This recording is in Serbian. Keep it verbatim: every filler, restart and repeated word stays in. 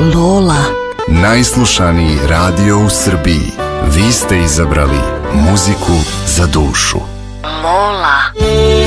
Lola. Najslušaniji radio u Srbiji. Vi ste izabrali muziku za dušu. Lola.